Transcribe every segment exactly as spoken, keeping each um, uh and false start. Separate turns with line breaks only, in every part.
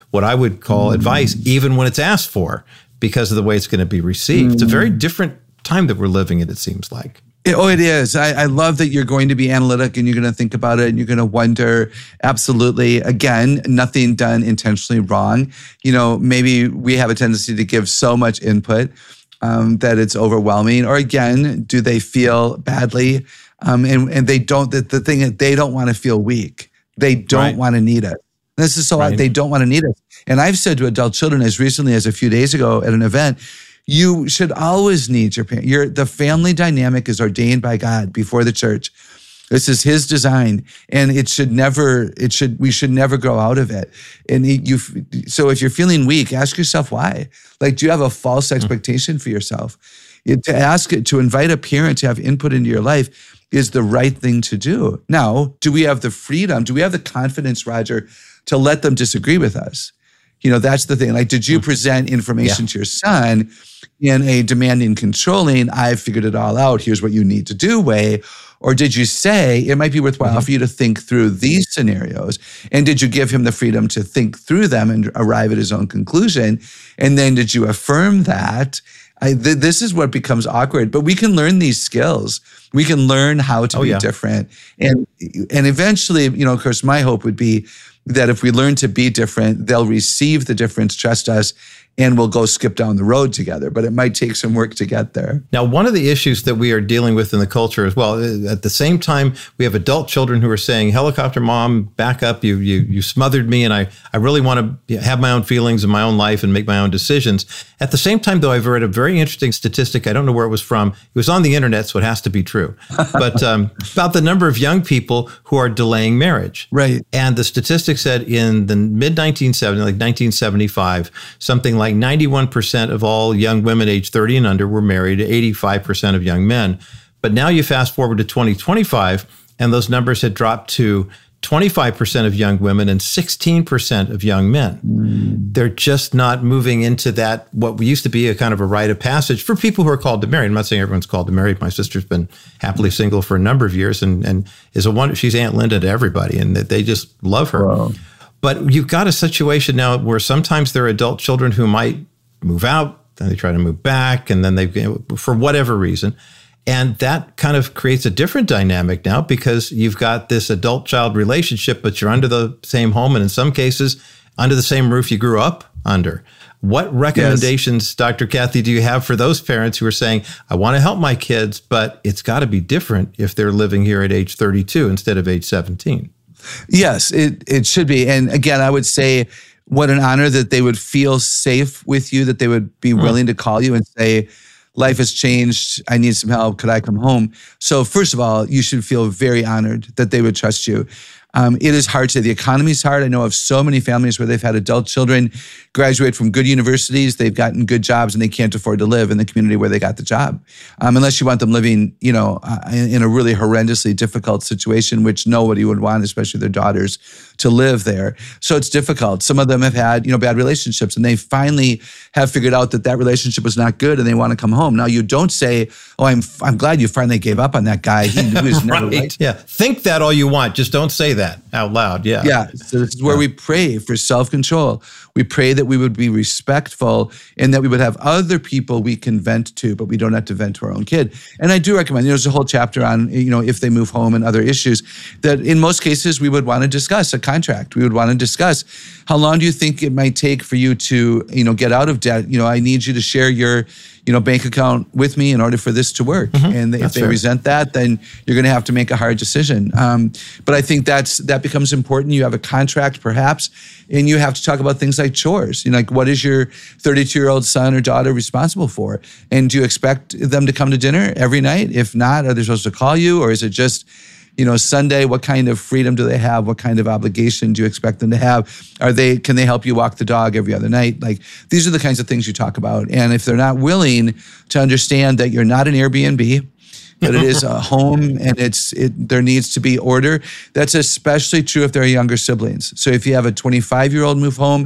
what I would call mm. advice, even when it's asked for, because of the way it's going to be received. Mm. It's a very different time that we're living in, it seems like.
Oh, it is. I, I love that you're going to be analytic and you're going to think about it and you're going to wonder. Absolutely. Again, nothing done intentionally wrong. You know, maybe we have a tendency to give so much input um, that it's overwhelming. Or again, do they feel badly? Um, and, and they don't, the, the thing is, they don't want to feel weak. They don't right. want to need it. This is so right. odd. They don't want to need it. And I've said to adult children as recently as a few days ago at an event, you should always need your parent. Your, the family dynamic is ordained by God before the church. This is His design, and it should never. It should. We should never grow out of it. And you. So if you're feeling weak, ask yourself why. Like, do you have a false expectation for yourself? It, to ask it, to invite a parent to have input into your life is the right thing to do. Now, do we have the freedom? Do we have the confidence, Roger, to let them disagree with us? You know, that's the thing. Like, did you present information yeah. to your son in a demanding, controlling, I've figured it all out, here's what you need to do way? Or did you say, it might be worthwhile mm-hmm. for you to think through these scenarios? And did you give him the freedom to think through them and arrive at his own conclusion? And then did you affirm that? I, th- this is what becomes awkward, but we can learn these skills. We can learn how to oh, be yeah. different. And, and eventually, you know, of course, my hope would be that if we learn to be different, they'll receive the difference, trust us, and we'll go skip down the road together. But it might take some work to get there.
Now, one of the issues that we are dealing with in the culture as well, at the same time, we have adult children who are saying, helicopter mom, back up, you you you smothered me, and I, I really want to have my own feelings in my own life and make my own decisions. At the same time, though, I've read a very interesting statistic. I don't know where it was from. It was on the internet, so it has to be true. But um, about the number of young people who are delaying marriage.
Right.
And the statistic said in the mid nineteen seventies, like nineteen seventy-five, something like ninety-one percent of all young women age thirty and under were married, eighty-five percent of young men. But now you fast forward to twenty twenty-five, and those numbers had dropped to twenty-five percent of young women and sixteen percent of young men. Mm. They're just not moving into that, what used to be a kind of a rite of passage for people who are called to marry. I'm not saying everyone's called to marry. My sister's been happily single for a number of years and, and is a wonder. She's Aunt Linda to everybody, and they just love her. Wow. But you've got a situation now where sometimes there are adult children who might move out, then they try to move back, and then they, for whatever reason. And that kind of creates a different dynamic now because you've got this adult-child relationship, but you're under the same home, and in some cases, under the same roof you grew up under. What recommendations, yes. Doctor Kathy, do you have for those parents who are saying, I want to help my kids, but it's got to be different if they're living here at age thirty-two instead of age seventeen?
Yes, it, it should be. And again, I would say what an honor that they would feel safe with you, that they would be willing mm. to call you and say, life has changed. I need some help. Could I come home? So first of all, you should feel very honored that they would trust you. Um, it is hard today. The economy is hard. I know of so many families where they've had adult children graduate from good universities, they've gotten good jobs, and they can't afford to live in the community where they got the job. Um, unless you want them living, you know, uh, in, in a really horrendously difficult situation, which nobody would want, especially their daughters, to live there. So it's difficult. Some of them have had, you know, bad relationships, and they finally have figured out that that relationship was not good, and they want to come home. Now, you don't say, "Oh, I'm I'm glad you finally gave up on that guy. He was never
right.
right."
Yeah, think that all you want, just don't say that out loud. Yeah,
yeah. So this is where yeah. we pray for self-control. We pray that we would be respectful and that we would have other people we can vent to, but we don't have to vent to our own kid. And I do recommend, you know, there's a whole chapter on, you know, if they move home and other issues that in most cases we would want to discuss a contract. We would want to discuss how long do you think it might take for you to, you know, get out of debt? You know, I need you to share your, you know, bank account with me in order for this to work. Mm-hmm. And if that's they fair. resent that, then you're going to have to make a hard decision. Um, but I think that's that becomes important. You have a contract, perhaps, and you have to talk about things like chores. You know, like what is your thirty-two-year-old son or daughter responsible for? And do you expect them to come to dinner every night? If not, are they supposed to call you, or is it just, you know, Sunday? What kind of freedom do they have? What kind of obligation do you expect them to have? Are they, can they help you walk the dog every other night? Like, these are the kinds of things you talk about. And if they're not willing to understand that you're not an Airbnb, that it is a home and it's it, there needs to be order, that's especially true if they're younger siblings. So if you have a twenty-five-year-old move home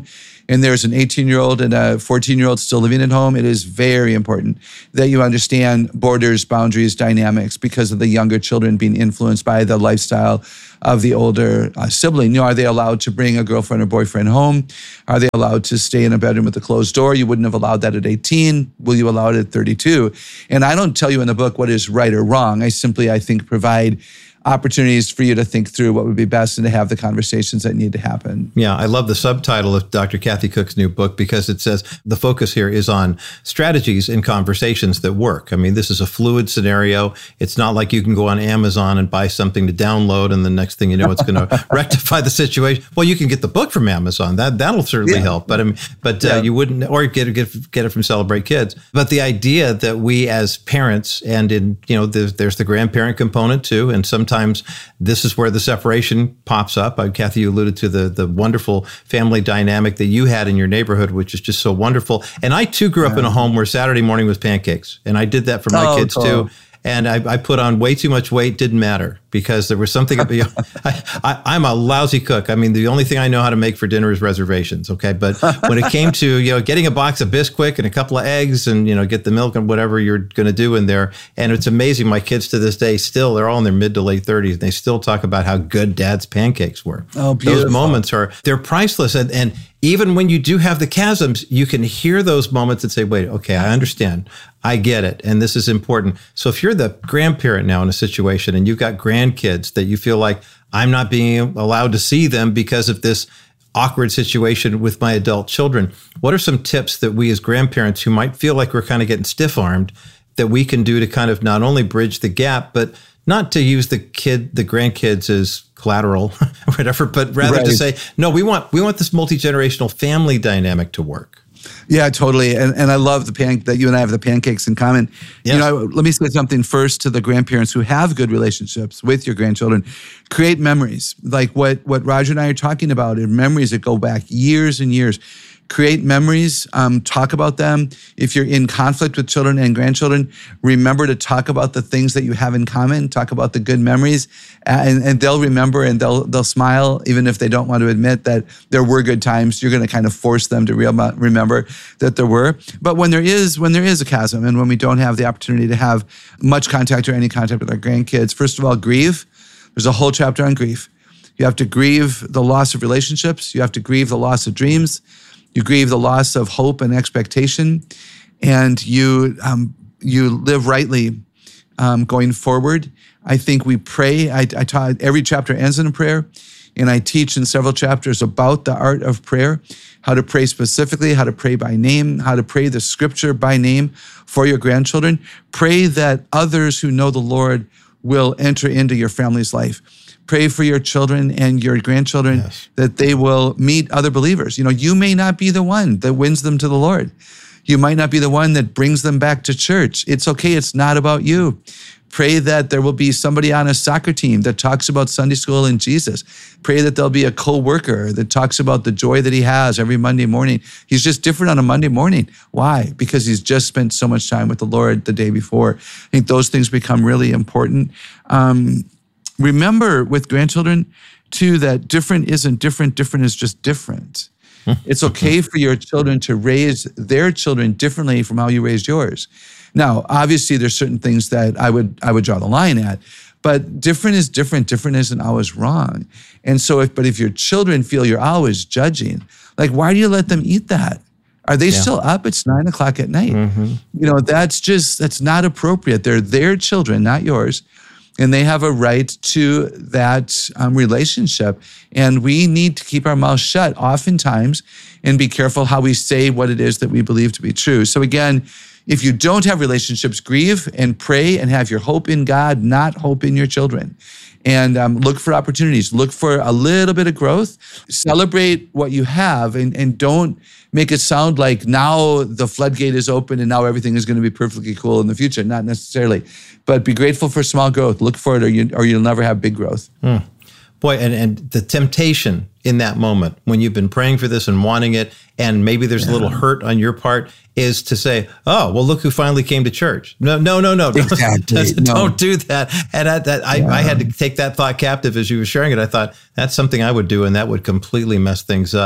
and there's an eighteen-year-old and a fourteen-year-old still living at home, it is very important that you understand borders, boundaries, dynamics because of the younger children being influenced by the lifestyle of the older uh, sibling. You know, are they allowed to bring a girlfriend or boyfriend home? Are they allowed to stay in a bedroom with a closed door? You wouldn't have allowed that at eighteen. Will you allow it at thirty-two? And I don't tell you in the book what is right or wrong. I simply, I think, provide opportunities for you to think through what would be best and to have the conversations that need to happen.
Yeah, I love the subtitle of Doctor Kathy Cook's new book because it says the focus here is on strategies in conversations that work. I mean, this is a fluid scenario. It's not like you can go on Amazon and buy something to download and the next thing you know, it's going to rectify the situation. Well, you can get the book from Amazon. That, that'll certainly yeah. help. But I mean, but yeah. uh, you wouldn't, or get it, get, get it from Celebrate Kids. But the idea that we as parents and in, you know, there's, there's the grandparent component too, and sometimes Sometimes this is where the separation pops up. Uh, Kathy, you alluded to the the wonderful family dynamic that you had in your neighborhood, which is just so wonderful. And I too grew up yeah. in a home where Saturday morning was pancakes, and I did that for my oh, kids cool. too. And I, I put on way too much weight, didn't matter, because there was something, you know, I, I, I'm a lousy cook. I mean, the only thing I know how to make for dinner is reservations, okay? But when it came to, you know, getting a box of Bisquick and a couple of eggs and, you know, get the milk and whatever you're going to do in there, and it's amazing, my kids to this day still, they're all in their mid to late thirties, and they still talk about how good Dad's pancakes were.
Oh, beautiful.
Those moments are, they're priceless. And, and even when you do have the chasms, you can hear those moments and say, wait, okay, I understand. I get it. And this is important. So if you're the grandparent now in a situation and you've got grandkids that you feel like I'm not being allowed to see them because of this awkward situation with my adult children, what are some tips that we as grandparents who might feel like we're kind of getting stiff-armed that we can do to kind of not only bridge the gap, but not to use the kid, the grandkids as collateral or whatever, but rather right. to say, no, we want, we want this multi-generational family dynamic to work.
Yeah, totally. And and I love the pan that you and I have the pancakes in common. Yes. You know, let me say something first to the grandparents who have good relationships with your grandchildren. Create memories like what, what Roger and I are talking about, and memories that go back years and years. Create memories, um, talk about them. If you're in conflict with children and grandchildren, remember to talk about the things that you have in common, talk about the good memories, and, and they'll remember and they'll they'll smile, even if they don't want to admit that there were good times. You're going to kind of force them to real, remember that there were. But when there is when there is a chasm, and when we don't have the opportunity to have much contact or any contact with our grandkids, first of all, grieve. There's a whole chapter on grief. You have to grieve the loss of relationships. You have to grieve the loss of dreams. You grieve the loss of hope and expectation, and you um, you live rightly um, going forward. I think we pray. I, I taught every chapter ends in a prayer, and I teach in several chapters about the art of prayer, how to pray specifically, how to pray by name, how to pray the scripture by name for your grandchildren. Pray that others who know the Lord will enter into your family's life. Pray for your children and your grandchildren yes. that they will meet other believers. You know, you may not be the one that wins them to the Lord. You might not be the one that brings them back to church. It's okay. It's not about you. Pray that there will be somebody on a soccer team that talks about Sunday school and Jesus. Pray that there'll be a co-worker that talks about the joy that he has every Monday morning. He's just different on a Monday morning. Why? Because he's just spent so much time with the Lord the day before. I think those things become really important. Um, Remember with grandchildren, too, that different isn't different. Different is just different. It's okay for your children to raise their children differently from how you raised yours. Now, obviously, there's certain things that I would I would draw the line at, but different is different. Different isn't always wrong. And so, if but if your children feel you're always judging, like, why do you let them eat that? Are they yeah. still up? It's nine o'clock at night. Mm-hmm. You know, that's just that's not appropriate. They're their children, not yours. And they have a right to that um, relationship. And we need to keep our mouths shut oftentimes and be careful how we say what it is that we believe to be true. So again, if you don't have relationships, grieve and pray and have your hope in God, not hope in your children. And um, look for opportunities. Look for a little bit of growth. Celebrate what you have, and, and don't make it sound like now the floodgate is open and now everything is going to be perfectly cool in the future. Not necessarily. But be grateful for small growth. Look for it, or, you, or you'll never have big growth.
Hmm. Boy, and, and the temptation in that moment when you've been praying for this and wanting it, and maybe there's yeah. a little hurt on your part, is to say, oh, well, look who finally came to church. No, no, no, no.
Exactly.
Don't,
no.
don't do that. And I, that, I, yeah. I had to take that thought captive as you were sharing it. I thought, that's something I would do, and that would completely mess things up.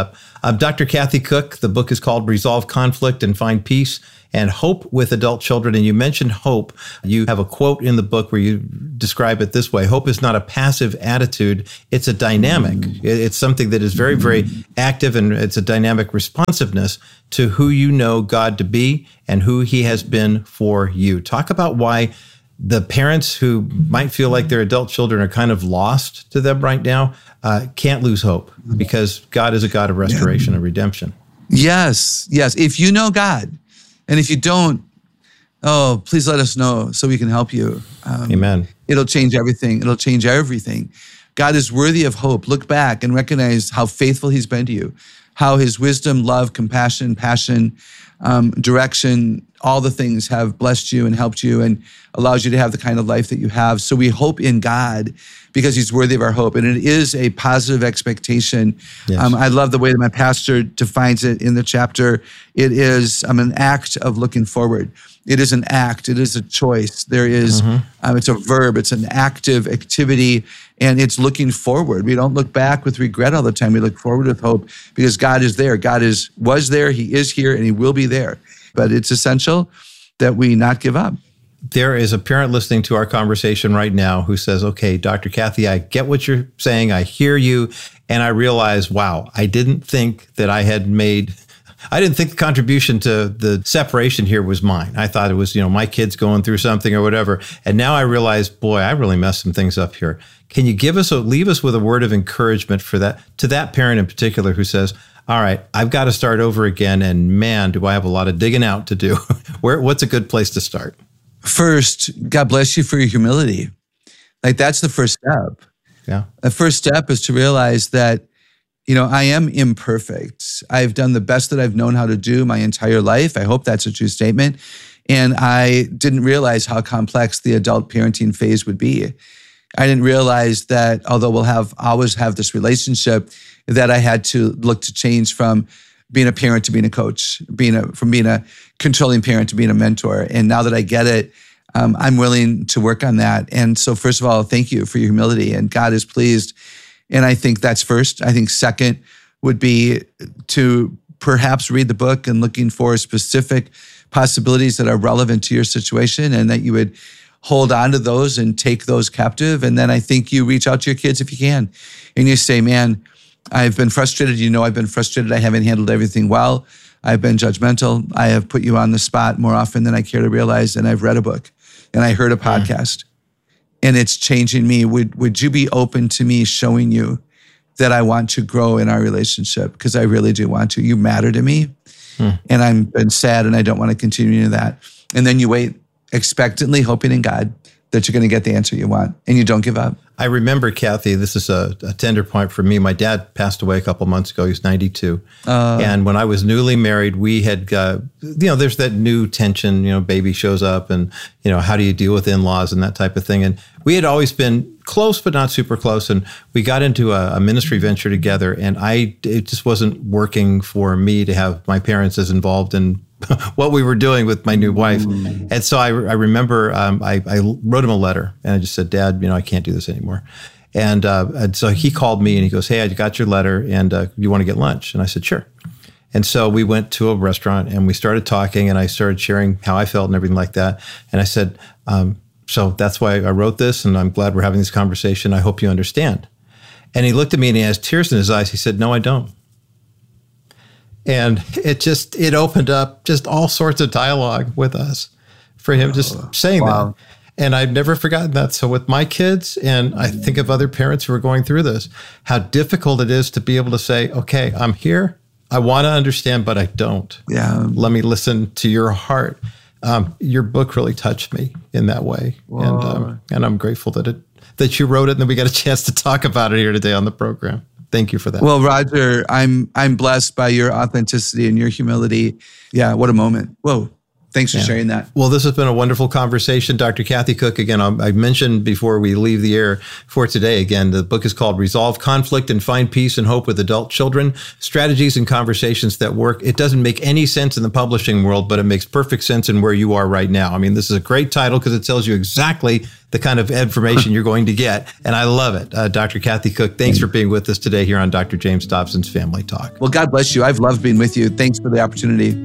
I'm Doctor Kathy Cook. The book is called Resolve Conflict and Find Peace and Hope with Adult Children. And you mentioned hope. You have a quote in the book where you describe it this way. Hope is not a passive attitude. It's a dynamic. It's something that is very, very active, and it's a dynamic responsiveness to who you know God to be and who he has been for you. Talk about why the parents who might feel like their adult children are kind of lost to them right now uh, can't lose hope, because God is a God of restoration yeah. and redemption.
Yes, yes. If you know God, and if you don't, oh, please let us know so we can help you. Um,
Amen.
It'll change everything. It'll change everything. God is worthy of hope. Look back and recognize how faithful he's been to you, how his wisdom, love, compassion, passion, um, direction, all the things have blessed you and helped you and allows you to have the kind of life that you have. So we hope in God because he's worthy of our hope. And it is a positive expectation. Yes. Um, I love the way that my pastor defines it in the chapter. It is um, an act of looking forward. It is an act. It is a choice. There is, mm-hmm. um, it's a verb. It's an active activity, and it's looking forward. We don't look back with regret all the time. We look forward with hope because God is there. God is was there. He is here, and he will be there. But it's essential that we not give up.
There is a parent listening to our conversation right now who says, okay, Doctor Kathy, I get what you're saying. I hear you. And I realize, wow, I didn't think that I had made, I didn't think the contribution to the separation here was mine. I thought it was, you know, my kids going through something or whatever. And now I realize, boy, I really messed some things up here. Can you give us, a, leave us with a word of encouragement for that, to that parent in particular who says, all right, I've got to start over again. And man, do I have a lot of digging out to do. Where, what's a good place to start?
First, God bless you for your humility. Like that's the first step.
Yeah.
The first step is to realize that, you know, I am imperfect. I've done the best that I've known how to do my entire life. I hope that's a true statement. And I didn't realize how complex the adult parenting phase would be. I didn't realize that although we'll have always have this relationship, that I had to look to change from being a parent to being a coach, being a from being a controlling parent to being a mentor. And now that I get it, um, I'm willing to work on that. And so first of all, thank you for your humility, and God is pleased. And I think that's first. I think second would be to perhaps read the book and looking for specific possibilities that are relevant to your situation, and that you would hold on to those and take those captive. And then I think you reach out to your kids if you can, and you say, man, I've been frustrated. You know, I've been frustrated. I haven't handled everything well. I've been judgmental. I have put you on the spot more often than I care to realize. And I've read a book and I heard a podcast mm. and it's changing me. Would, would you be open to me showing you that I want to grow in our relationship? Because I really do want to. You matter to me. Mm. And I'm been sad and I don't want to continue that. And then you wait expectantly, hoping in God that you're going to get the answer you want, and you don't give up.
I remember, Kathy, this is a, a tender point for me. My dad passed away a couple months ago. He was ninety-two. Uh, and when I was newly married, we had, uh, you know, there's that new tension, you know, baby shows up and, you know, how do you deal with in-laws and that type of thing. And we had always been close, but not super close. And we got into a, a ministry venture together, and I, it just wasn't working for me to have my parents as involved in what we were doing with my new wife. Mm. And so I, I remember um, I, I wrote him a letter, and I just said, Dad, you know, I can't do this anymore. And, uh, and so he called me and he goes, hey, I got your letter, and uh, you want to get lunch? And I said, sure. And so we went to a restaurant and we started talking, and I started sharing how I felt and everything like that. And I said, um, so that's why I wrote this, and I'm glad we're having this conversation. I hope you understand. And he looked at me and he has tears in his eyes. He said, no, I don't. And it just, it opened up just all sorts of dialogue with us for him just oh, saying wow. that. And I've never forgotten that. So with my kids, and I think of other parents who are going through this, how difficult it is to be able to say, okay, I'm here. I want to understand, but I don't.
Yeah.
Let me listen to your heart. Um, your book really touched me in that way. And, um, and I'm grateful that it, that you wrote it, and that we got a chance to talk about it here today on the program. Thank you for that.
Well, Roger, I'm I'm blessed by your authenticity and your humility. Yeah, what a moment. Whoa. Thanks for
Yeah.
sharing that.
Well, this has been a wonderful conversation. Doctor Kathy Cook, again, I mentioned before we leave the air for today, again, the book is called Resolve Conflict and Find Peace and Hope with Adult Children, Strategies and Conversations That Work. It doesn't make any sense in the publishing world, but it makes perfect sense in where you are right now. I mean, this is a great title because it tells you exactly the kind of information you're going to get. And I love it. Uh, Doctor Kathy Cook, thanks for being with us today here on Doctor James Dobson's Family Talk.
Well, God bless you. I've loved being with you. Thanks for the opportunity.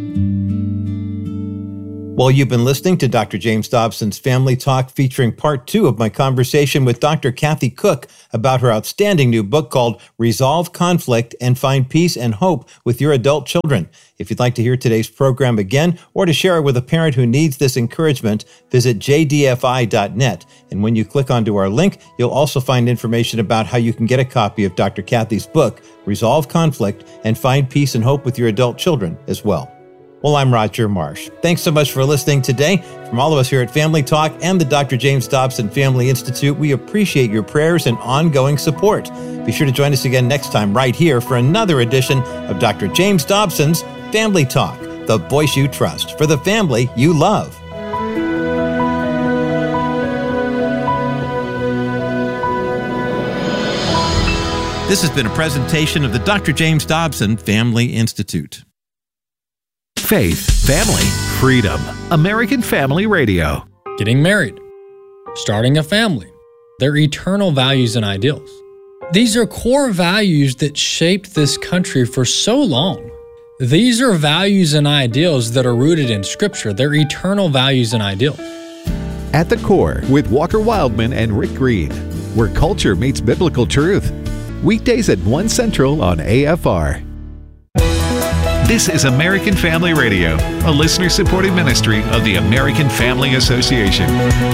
Well, you've been listening to Doctor James Dobson's Family Talk, featuring part two of my conversation with Doctor Kathy Cook about her outstanding new book called Resolve Conflict and Find Peace and Hope with Your Adult Children. If you'd like to hear today's program again or to share it with a parent who needs this encouragement, visit j d f i dot net. And when you click onto our link, you'll also find information about how you can get a copy of Doctor Kathy's book, Resolve Conflict and Find Peace and Hope with Your Adult Children as well. Well, I'm Roger Marsh. Thanks so much for listening today. From all of us here at Family Talk and the Doctor James Dobson Family Institute, we appreciate your prayers and ongoing support. Be sure to join us again next time right here for another edition of Doctor James Dobson's Family Talk, the voice you trust for the family you love. This has been a presentation of the Doctor James Dobson Family Institute.
Faith, family, freedom. American Family Radio.
Getting married, starting a family, their eternal values and ideals. These are core values that shaped this country for so long. These are values and ideals that are rooted in Scripture. They're eternal values and ideals.
At the Core with Walker Wildman and Rick Green, where culture meets biblical truth. Weekdays at one Central on A F R. This is American Family Radio, a listener-supported ministry of the American Family Association.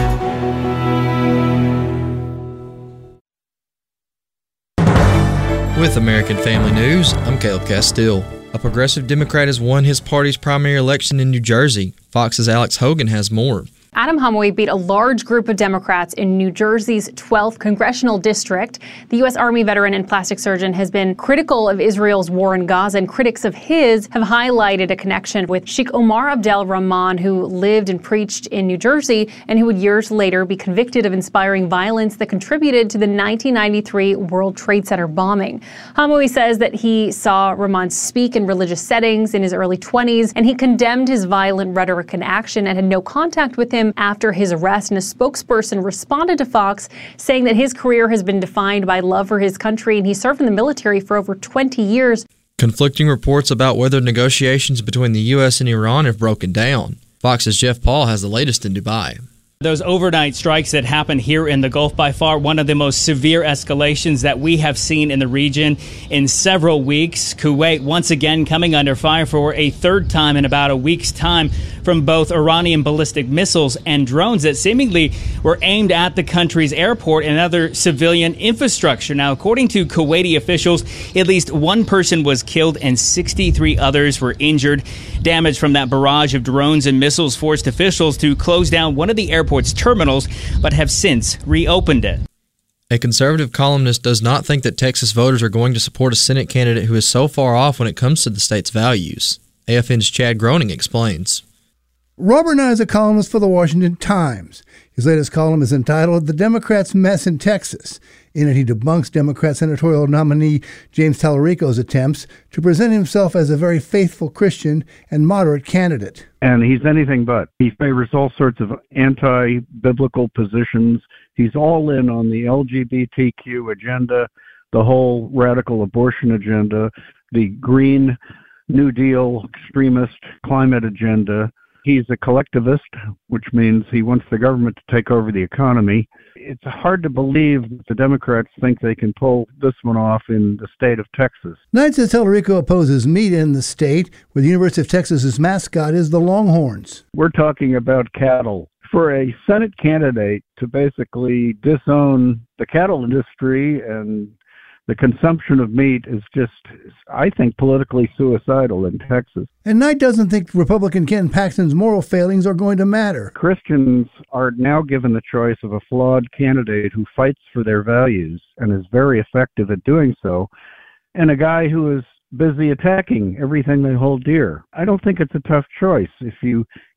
With American Family News, I'm Caleb Castile. A progressive Democrat has won his party's primary election in New Jersey. Fox's Alex Hogan has more.
Adam Homoy beat a large group of Democrats in New Jersey's twelfth congressional district. The U S Army veteran and plastic surgeon has been critical of Israel's war in Gaza, and critics of his have highlighted a connection with Sheikh Omar Abdel Rahman, who lived and preached in New Jersey and who would years later be convicted of inspiring violence that contributed to the nineteen ninety-three World Trade Center bombing. Homoy says that he saw Rahman speak in religious settings in his early twenties, and he condemned his violent rhetoric and action and had no contact with him after his arrest. And a spokesperson responded to Fox saying that his career has been defined by love for his country, and he served in the military for over twenty years.
Conflicting reports about whether negotiations between the U S and Iran have broken down. Fox's Jeff Paul has the latest in Dubai.
Those overnight strikes that happened here in the Gulf, by far one of the most severe escalations that we have seen in the region in several weeks. Kuwait once again coming under fire for a third time in about a week's time from both Iranian ballistic missiles and drones that seemingly were aimed at the country's airport and other civilian infrastructure. Now, according to Kuwaiti officials, at least one person was killed and sixty-three others were injured. Damage from that barrage of drones and missiles forced officials to close down one of the airport's terminals, but have since reopened it.
A conservative columnist does not think that Texas voters are going to support a Senate candidate who is so far off when it comes to the state's values. A F N's Chad Groening explains.
Robert Nye is a columnist for the Washington Times. His latest column is entitled The Democrats' Mess in Texas. In it, he debunks Democrat senatorial nominee James Tallarico's attempts to present himself as a very faithful Christian and moderate candidate.
And he's anything but. He favors all sorts of anti-biblical positions. He's all in on the L G B T Q agenda, the whole radical abortion agenda, the Green New Deal extremist climate agenda. He's a collectivist, which means he wants the government to take over the economy. It's hard to believe that the Democrats think they can pull this one off in the state of Texas.
Knight says Tallarico opposes meat in the state, where the University of Texas's mascot is the Longhorns.
We're talking about cattle. For a Senate candidate to basically disown the cattle industry and the consumption of meat is just, I think, politically suicidal in Texas.
And Knight doesn't think Republican Ken Paxton's moral failings are going to matter.
Christians are now given the choice of a flawed candidate who fights for their values and is very effective at doing so, and a guy who is busy attacking everything they hold dear. I don't think it's a tough choice. If you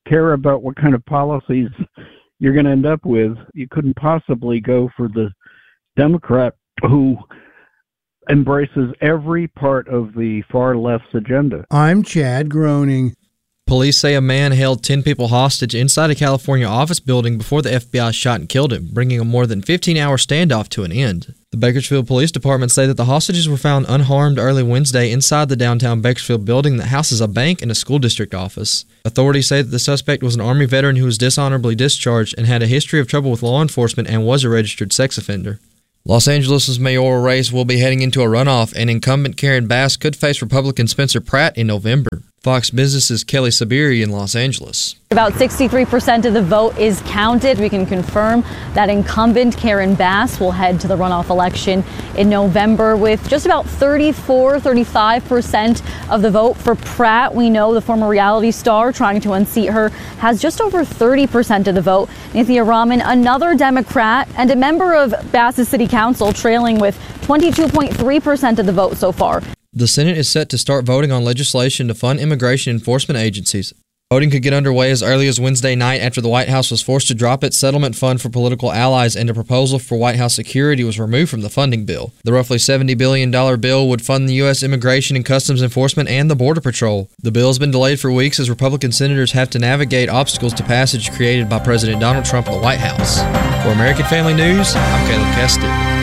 care about what kind of policies you're going to end up with, you couldn't possibly go for the Democrat who embraces every part of the far left's agenda.
I'm Chad Groening.
Police say a man held ten people hostage inside a California office building before the F B I shot and killed him, bringing a more than fifteen-hour standoff to an end. The Bakersfield Police Department say that the hostages were found unharmed early Wednesday inside the downtown Bakersfield building that houses a bank and a school district office. Authorities say that the suspect was an Army veteran who was dishonorably discharged and had a history of trouble with law enforcement and was a registered sex offender. Los Angeles' mayoral race will be heading into a runoff, and incumbent Karen Bass could face Republican Spencer Pratt in November. Fox Business' Kelly Sabiri in Los Angeles.
About sixty-three percent of the vote is counted. We can confirm that incumbent Karen Bass will head to the runoff election in November with just about thirty-four, thirty-five percent of the vote for Pratt. We know the former reality star trying to unseat her has just over thirty percent of the vote. Nithya Raman, another Democrat and a member of Bass's city council, trailing with twenty-two point three percent of the vote so far.
The Senate is set to start voting on legislation to fund immigration enforcement agencies. Voting could get underway as early as Wednesday night after the White House was forced to drop its settlement fund for political allies and a proposal for White House security was removed from the funding bill. The roughly seventy billion dollars bill would fund the U S Immigration and Customs Enforcement and the Border Patrol. The bill has been delayed for weeks as Republican senators have to navigate obstacles to passage created by President Donald Trump in the White House. For American Family News, I'm Caleb Keston.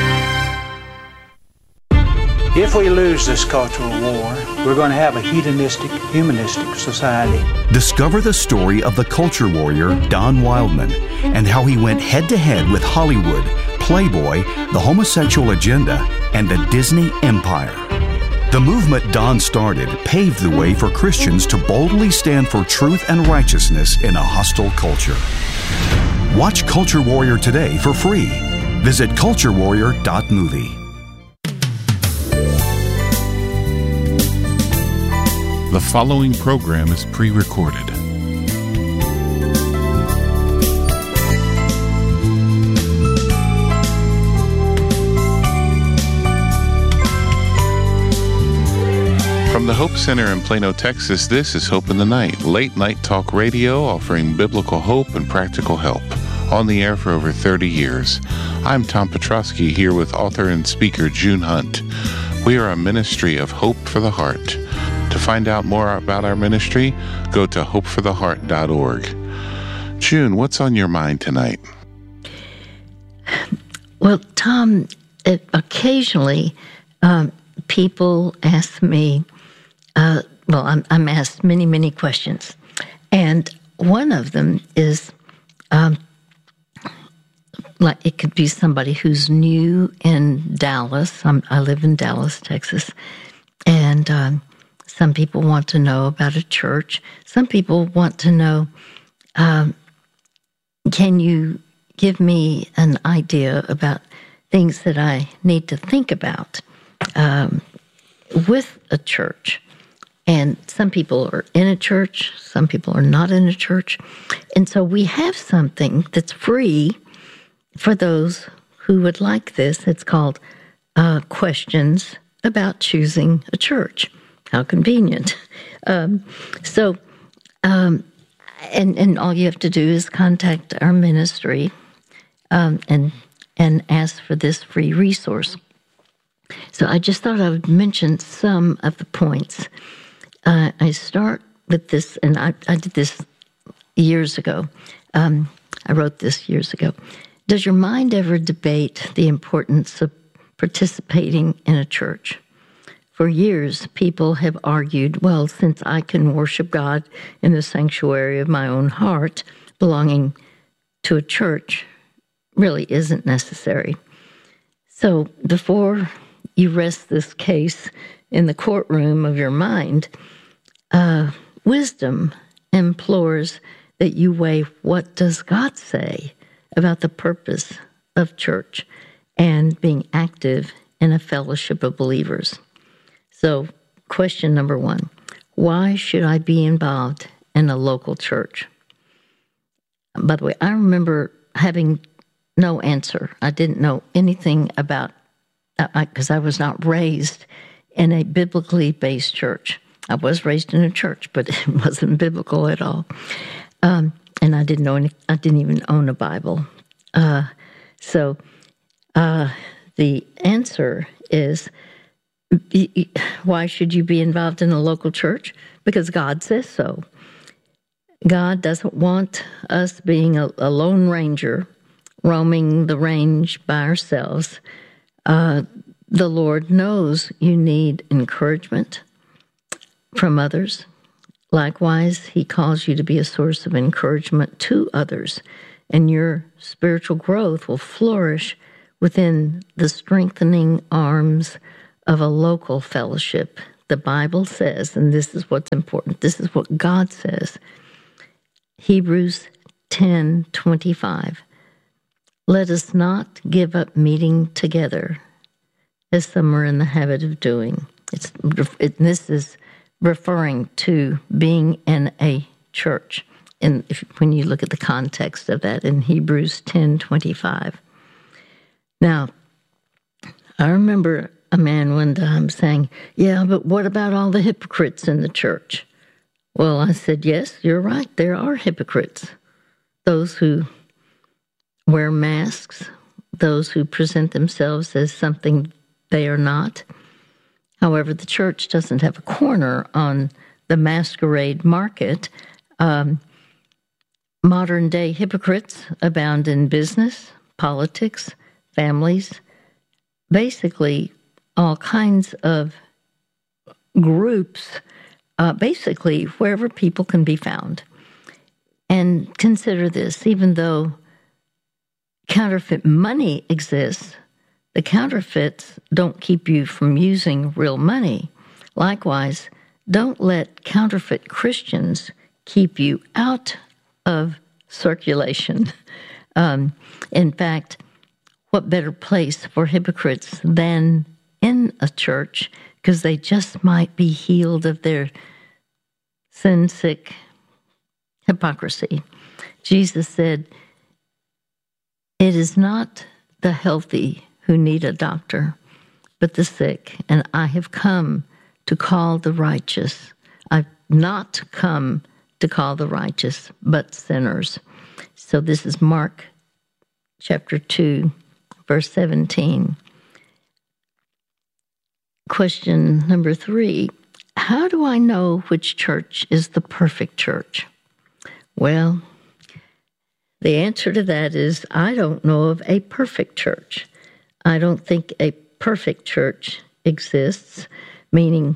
If we lose this cultural war, we're going to have a hedonistic, humanistic society.
Discover the story of the culture warrior Don Wildman and how he went head-to-head with Hollywood, Playboy, the homosexual agenda, and the Disney empire. The movement Don started paved the way for Christians to boldly stand for truth and righteousness in a hostile culture. Watch Culture Warrior today for free. Visit culture warrior dot movie.
The following program is pre-recorded. From the Hope Center in Plano, Texas, this is Hope in the Night, late night talk radio offering biblical hope and practical help. On the air for over thirty years. I'm Tom Petrosky here with author and speaker June Hunt. We are a ministry of hope for the heart. To find out more about our ministry, go to hope for the heart dot org. June, what's on your mind tonight?
Well, Tom, it, occasionally um, people ask me, uh, well, I'm, I'm asked many, many questions. And one of them is, um, like it could be somebody who's new in Dallas. I'm, I live in Dallas, Texas. And um, some people want to know about a church. Some people want to know, um, can you give me an idea about things that I need to think about um, with a church? And some people are in a church, some people are not in a church. And so we have something that's free for those who would like this. It's called uh, Questions About Choosing a Church. How convenient. Um, so, um, and and all you have to do is contact our ministry um, and and ask for this free resource. So I just thought I would mention some of the points. Uh, I start with this, and I, I did this years ago. Um, I wrote this years ago. Does your mind ever debate the importance of participating in a church? For years, people have argued, well, since I can worship God in the sanctuary of my own heart, belonging to a church really isn't necessary. So before you rest this case in the courtroom of your mind, uh, wisdom implores that you weigh what does God say about the purpose of church and being active in a fellowship of believers. So, question number one, why should I be involved in a local church? By the way, I remember having no answer. I didn't know anything about, because I, I was not raised in a biblically based church. I was raised in a church, but it wasn't biblical at all. Um, and I didn't know any, I didn't even own a Bible. Uh, so uh, the answer is, why should you be involved in a local church? Because God says so. God doesn't want us being a, a lone ranger roaming the range by ourselves. Uh, the Lord knows you need encouragement from others. Likewise, He calls you to be a source of encouragement to others, and your spiritual growth will flourish within the strengthening arms of a local fellowship. The Bible says, and this is what's important, this is what God says, Hebrews ten twenty-five. Let us not give up meeting together, as some are in the habit of doing. It's it, this is referring to being in a church. And if, when you look at the context of that in Hebrews ten twenty-five. Now, I remember a man one time saying, "Yeah, but what about all the hypocrites in the church?" Well, I said, yes, you're right. There are hypocrites. Those who wear masks, those who present themselves as something they are not. However, the church doesn't have a corner on the masquerade market. Um, modern-day hypocrites abound in business, politics, families, basically all kinds of groups, uh, basically wherever people can be found. And consider this, even though counterfeit money exists, the counterfeits don't keep you from using real money. Likewise, don't let counterfeit Christians keep you out of circulation. Um, in fact, what better place for hypocrites than in a church, because they just might be healed of their sin-sick hypocrisy. Jesus said, "It is not the healthy who need a doctor, but the sick, and I have come to call the righteous. I've not come to call the righteous, but sinners." So this is Mark chapter two, verse seventeen. Question number three, how do I know which church is the perfect church? Well, the answer to that is I don't know of a perfect church. I don't think a perfect church exists, meaning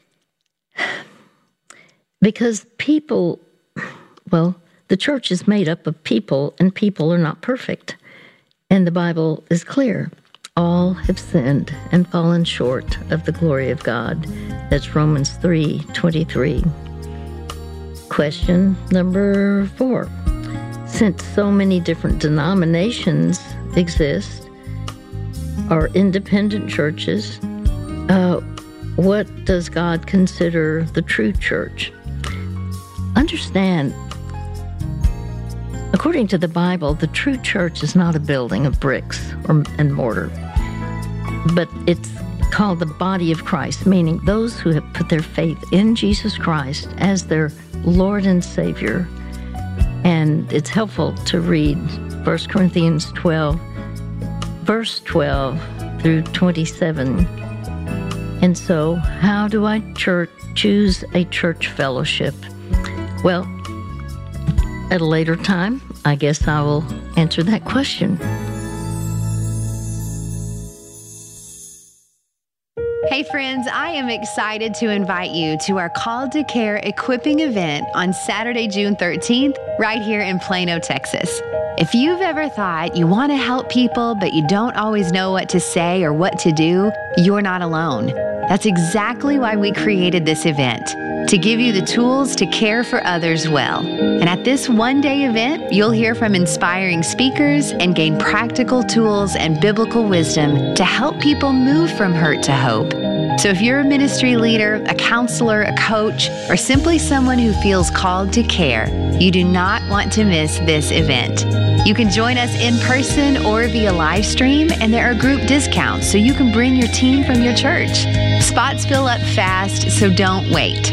because people, well, the church is made up of people, and people are not perfect. And the Bible is clear. All have sinned and fallen short of the glory of God. That's Romans three twenty-three. Question number four. Since so many different denominations exist, or independent churches, uh, what does God consider the true church? Understand, according to the Bible, the true church is not a building of bricks or, and mortar, but it's called the body of Christ, meaning those who have put their faith in Jesus Christ as their Lord and Savior. And it's helpful to read First Corinthians twelve, verse twelve through twenty-seven. And so, how do I church, choose a church fellowship? Well, at a later time, I guess I will answer that question.
Hey friends, I am excited to invite you to our Called to Care equipping event on Saturday, June thirteenth, right here in Plano, Texas. If you've ever thought you want to help people, but you don't always know what to say or what to do, you're not alone. That's exactly why we created this event, to give you the tools to care for others well. And at this one-day event, you'll hear from inspiring speakers and gain practical tools and biblical wisdom to help people move from hurt to hope. So if you're a ministry leader, a counselor, a coach, or simply someone who feels called to care, you do not want to miss this event. You can join us in person or via live stream, and there are group discounts so you can bring your team from your church. Spots fill up fast, so don't wait.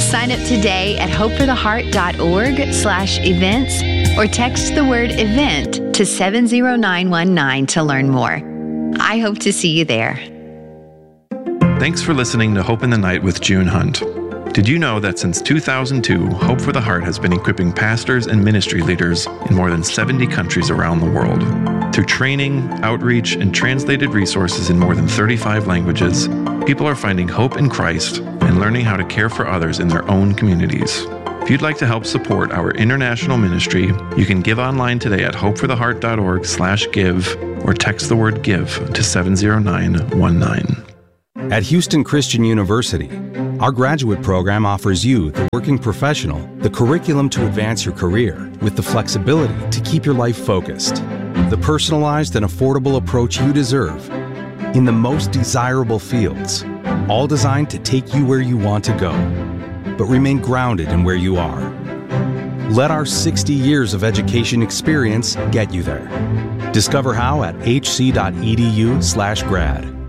Sign up today at hopefortheheart.org slash events or text the word event to seven zero nine one nine to learn more. I hope to see you there.
Thanks for listening to Hope in the Night with June Hunt. Did you know that since two thousand two, Hope for the Heart has been equipping pastors and ministry leaders in more than seventy countries around the world? Through training, outreach, and translated resources in more than thirty-five languages, people are finding hope in Christ and learning how to care for others in their own communities. If you'd like to help support our international ministry, you can give online today at hopefortheheart.org slash give or text the word give to seven zero nine one nine.
At Houston Christian University, our graduate program offers you, the working professional, the curriculum to advance your career with the flexibility to keep your life focused, the personalized and affordable approach you deserve in the most desirable fields, all designed to take you where you want to go, but remain grounded in where you are. Let our sixty years of education experience get you there. Discover how at hc.edu slash grad.